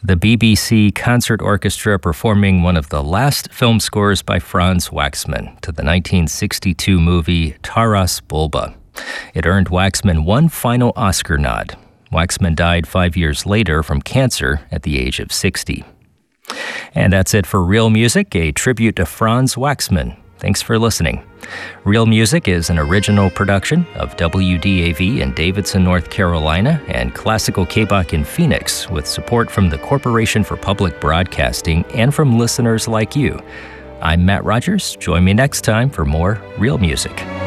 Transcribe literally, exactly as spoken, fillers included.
The B B C Concert Orchestra performing one of the last film scores by Franz Waxman to the nineteen sixty-two movie Taras Bulba. It earned Waxman one final Oscar nod. Waxman died five years later from cancer at the age of sixty. And that's it for Real Music, a tribute to Franz Waxman. Thanks for listening. Real Music is an original production of W D A V in Davidson, North Carolina, and Classical K B O C in Phoenix, with support from the Corporation for Public Broadcasting and from listeners like you. I'm Matt Rogers. Join me next time for more Real Music.